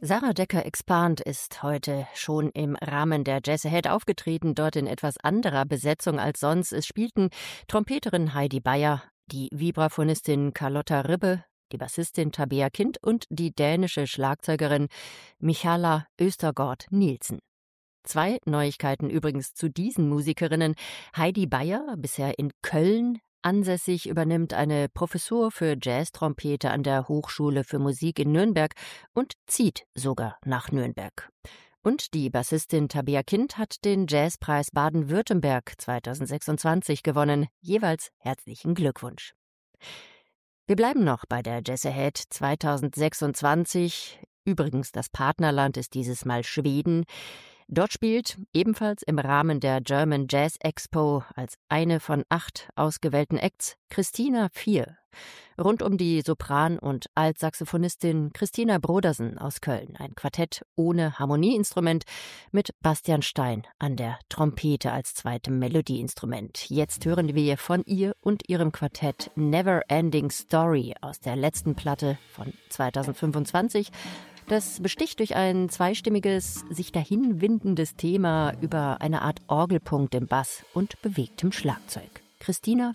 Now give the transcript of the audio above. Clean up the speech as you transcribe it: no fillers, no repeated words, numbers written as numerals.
Sarah Decker Expand ist heute schon im Rahmen der Jazz Ahead aufgetreten, dort in etwas anderer Besetzung als sonst. Es spielten Trompeterin Heidi Beyer, die Vibraphonistin Carlotta Ribbe, die Bassistin Tabea Kind und die dänische Schlagzeugerin Michala Østergaard Nielsen. 2 Neuigkeiten übrigens zu diesen Musikerinnen. Heidi Beyer, bisher in Köln ansässig, übernimmt eine Professur für Jazztrompete an der Hochschule für Musik in Nürnberg und zieht sogar nach Nürnberg. Und die Bassistin Tabea Kind hat den Jazzpreis Baden-Württemberg 2026 gewonnen. Jeweils herzlichen Glückwunsch. Wir bleiben noch bei der Jazz Ahead 2026. Übrigens, das Partnerland ist dieses Mal Schweden. Dort spielt ebenfalls im Rahmen der German Jazz Expo als eine von 8 ausgewählten Acts Christina 4. Rund um die Sopran- und Altsaxophonistin Christina Brodersen aus Köln. Ein Quartett ohne Harmonieinstrument mit Bastian Stein an der Trompete als zweitem Melodieinstrument. Jetzt hören wir von ihr und ihrem Quartett Never Ending Story aus der letzten Platte von 2025. Das besticht durch ein zweistimmiges, sich dahinwindendes Thema über eine Art Orgelpunkt im Bass und bewegtem Schlagzeug. Christina